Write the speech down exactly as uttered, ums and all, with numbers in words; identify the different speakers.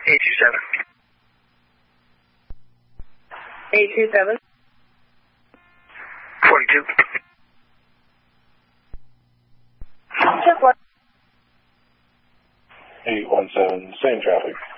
Speaker 1: eight two seven.
Speaker 2: eight two seven.
Speaker 1: forty-two.
Speaker 2: Check one.
Speaker 3: eight one seven, same traffic.